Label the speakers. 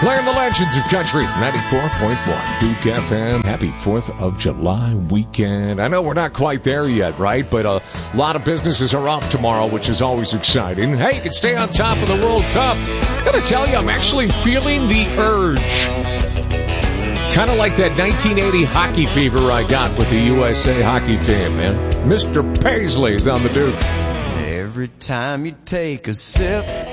Speaker 1: Playing the legends of country, 94.1 Duke FM. Happy 4th of July weekend. I know we're not quite there yet, right? But a lot of businesses are off tomorrow, which is always exciting. Hey, you can stay on top of the World Cup. I gotta tell you, I'm actually feeling the urge. Kind of like that 1980 hockey fever I got with the USA hockey team, man. Mr. Paisley's on the Duke.
Speaker 2: Every time you take a sip